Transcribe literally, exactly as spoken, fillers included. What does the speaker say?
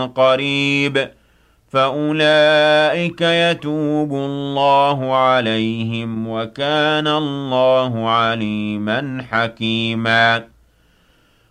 قريب فأولئك يتوب الله عليهم وكان الله عليما حكيما